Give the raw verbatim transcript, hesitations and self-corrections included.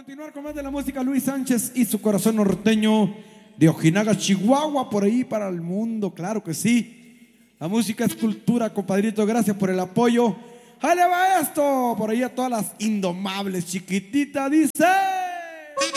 continuar con más de la música, Luis Sánchez y su corazón norteño de Ojinaga, Chihuahua, por ahí para el mundo, claro que sí. La música es cultura, compadrito, gracias por el apoyo. ¡Ahí le va esto! Por ahí a todas las indomables, chiquititas, dice...